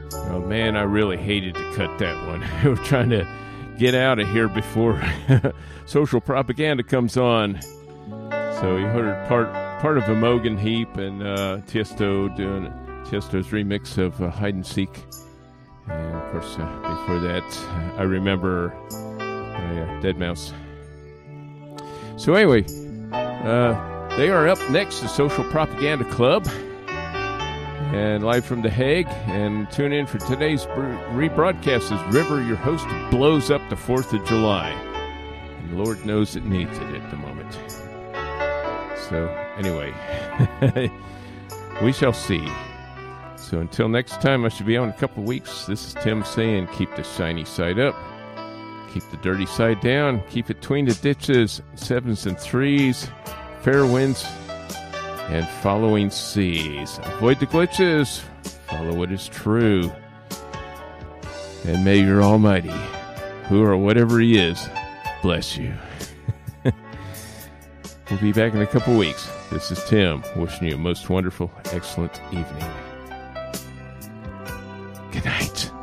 Oh, man, I really hated to cut that one. We're trying to get out of here before Social Propaganda comes on. So you heard part of Imogen Heap and Tiesto doing Tiesto's remix of Hide and Seek. And, of course, before that, I remember Deadmau5. So anyway, they are up next, the Social Propaganda Club. And live from The Hague. And tune in for today's rebroadcast as River, your host, blows up the 4th of July. And Lord knows it needs it at the moment. So, anyway, we shall see. So until next time, I should be on in a couple of weeks. This is Tim saying, keep the shiny side up. Keep the dirty side down. Keep it between the ditches, 7s and 3s, fair winds, and following seas. Avoid the glitches. Follow what is true. And may your Almighty, who or whatever He is, bless you. We'll be back in a couple weeks. This is Tim, wishing you a most wonderful, excellent evening. Good night.